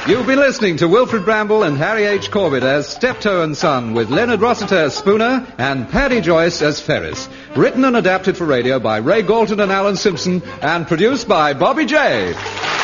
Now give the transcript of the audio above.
You've been listening to Wilfred Bramble and Harry H. Corbett as Steptoe and Son, with Leonard Rossiter as Spooner and Paddy Joyce as Ferris. Written and adapted for radio by Ray Galton and Alan Simpson, and produced by Bobby J.